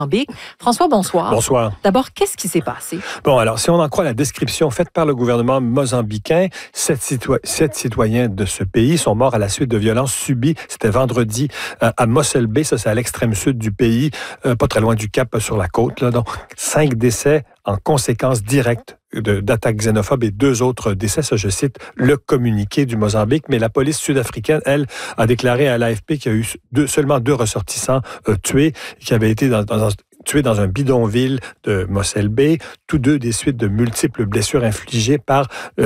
François, bonsoir. Bonsoir. D'abord, qu'est-ce qui s'est passé? Bon, alors, si on en croit la description faite par le gouvernement mozambicain, 7 citoyens de ce pays sont morts à la suite de violences subies. C'était vendredi à Mossel Bay, ça c'est à l'extrême sud du pays, pas très loin du Cap, sur la côte. Là, donc, 5 décès en conséquence directe d'attaques xénophobes et 2 autres décès. Ça, je cite le communiqué du Mozambique. Mais la police sud-africaine, elle, a déclaré à l'AFP qu'il y a eu seulement 2 ressortissants tués, qui avaient été tués dans un bidonville de Mossel Bay, tous 2 des suites de multiples blessures infligées par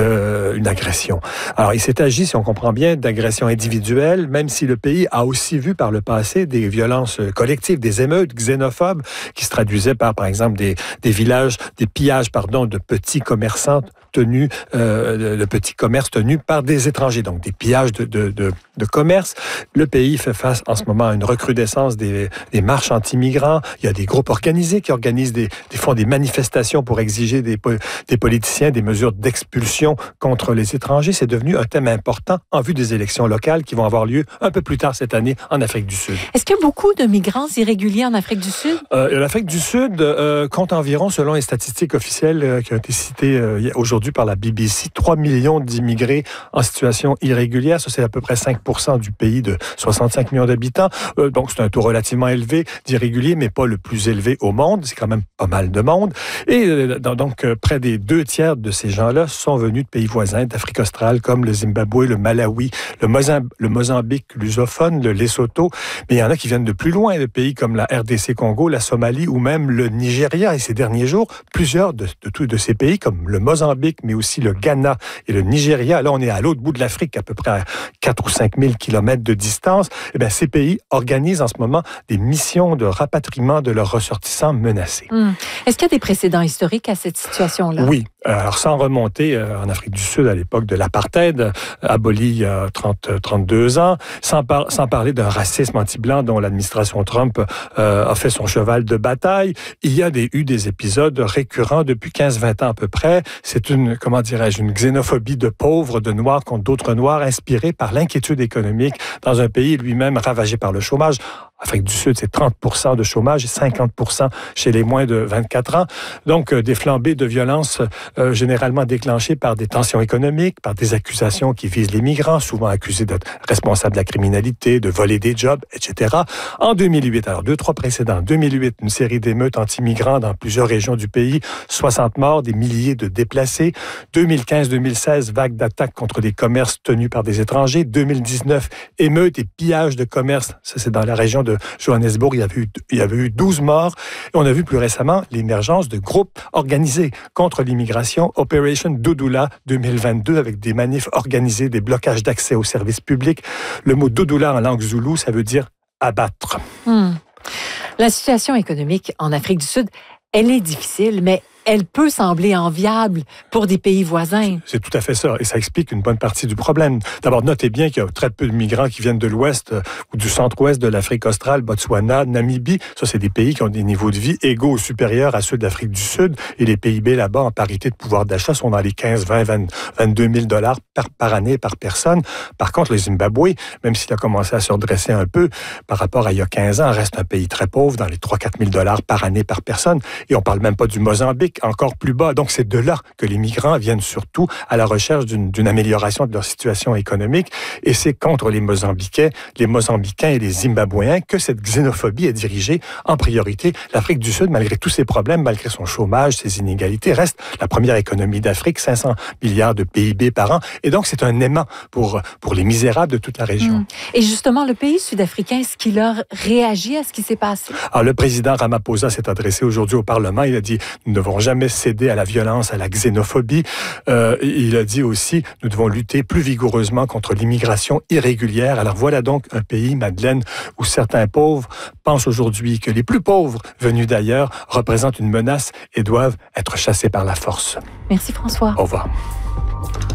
une agression. Alors, il s'est agi, si on comprend bien, d'agressions individuelles, même si le pays a aussi vu par le passé des violences collectives, des émeutes xénophobes qui se traduisaient par exemple, des pillages de petits commerçants tenus, de petits commerces tenus par des étrangers, donc des pillages de commerce. Le pays fait face en ce moment à une recrudescence des marches anti-migrants. Il y a des groupes organisés qui organisent font des manifestations pour exiger des politiciens des mesures d'expulsion contre les étrangers. C'est devenu un thème important en vue des élections locales qui vont avoir lieu un peu plus tard cette année en Afrique du Sud. Est-ce qu'il y a beaucoup de migrants irréguliers en Afrique du Sud? L'Afrique du Sud compte environ, selon les statistiques officielles qui ont été citées aujourd'hui par la BBC, 3 millions d'immigrés en situation irrégulière. Ça, c'est à peu près 5% du pays de 65 millions d'habitants. Donc, c'est un taux relativement élevé d'irréguliers, mais pas le plus élevé au monde. C'est quand même pas mal de monde. Et donc, près des 2 tiers de ces gens-là sont venus de pays voisins d'Afrique australe, comme le Zimbabwe, le Malawi, le Mozambique lusophone, le Lesotho. Mais il y en a qui viennent de plus loin, de pays comme la RDC Congo, la Somalie ou même le Nigeria. Et ces derniers jours, plusieurs de ces pays, comme le Mozambique, mais aussi le Ghana et le Nigeria, là, on est à l'autre bout de l'Afrique, à peu près à 4 ou 5 000 kilomètres de distance. Eh bien, ces pays organisent en ce moment des missions de rapatriement de leurs ressortissants menacés. Est-ce qu'il y a des précédents historiques à cette situation-là? Oui. Alors, sans remonter en Afrique du Sud à l'époque de l'apartheid, aboli il y a 32 ans, sans parler d'un racisme anti-blanc dont l'administration Trump a fait son cheval de bataille, il y a eu des épisodes récurrents depuis 15-20 ans à peu près. C'est une xénophobie de pauvres, de noirs contre d'autres noirs, inspirée par l'inquiétude économique dans un pays lui-même ravagé par le chômage. Afrique du Sud, c'est 30% de chômage et 50% chez les moins de 24 ans. Donc, des flambées de violence généralement déclenchées par des tensions économiques, par des accusations qui visent les migrants, souvent accusés d'être responsables de la criminalité, de voler des jobs, etc. En 2008, alors 2-3 précédents, 2008, une série d'émeutes anti-migrants dans plusieurs régions du pays, 60 morts, des milliers de déplacés. 2015-2016, vague d'attaques contre des commerces tenus par des étrangers. 2019, émeutes et pillages de commerces, ça c'est dans la région de Johannesburg, il y avait eu 12 morts. Et on a vu plus récemment l'émergence de groupes organisés contre l'immigration, Operation Doudoula 2022, avec des manifs organisés, des blocages d'accès aux services publics. Le mot Doudoula en langue zoulou, ça veut dire abattre. La situation économique en Afrique du Sud, elle est difficile, mais elle peut sembler enviable pour des pays voisins. C'est tout à fait ça, et ça explique une bonne partie du problème. D'abord, notez bien qu'il y a très peu de migrants qui viennent de l'ouest ou du centre-ouest de l'Afrique australe, Botswana, Namibie. Ça, c'est des pays qui ont des niveaux de vie égaux ou supérieurs à ceux d'Afrique du Sud, et les PIB là-bas, en parité de pouvoir d'achat, sont dans les 15, 20, 22 000 dollars par année, par personne. Par contre, le Zimbabwe, même s'il a commencé à se redresser un peu par rapport à il y a 15 ans, reste un pays très pauvre, dans les 3-4 000 dollars par année, par personne. Et on parle même pas du Mozambique, encore plus bas. Donc, c'est de là que les migrants viennent surtout à la recherche d'une amélioration de leur situation économique. Et c'est contre les Mozambicains et les Zimbabwéens que cette xénophobie est dirigée en priorité. L'Afrique du Sud, malgré tous ses problèmes, malgré son chômage, ses inégalités, reste la première économie d'Afrique, 500 milliards de PIB par an. Et donc, c'est un aimant pour les misérables de toute la région. Et justement, le pays sud-africain, est-ce qu'il a réagi à ce qui s'est passé? Alors, le président Ramaphosa s'est adressé aujourd'hui au Parlement. Il a dit, nous ne devons jamais céder à la violence, à la xénophobie. Il a dit aussi, nous devons lutter plus vigoureusement contre l'immigration irrégulière. Alors voilà donc un pays, Madeleine, où certains pauvres pensent aujourd'hui que les plus pauvres venus d'ailleurs représentent une menace et doivent être chassés par la force. Merci François. Au revoir.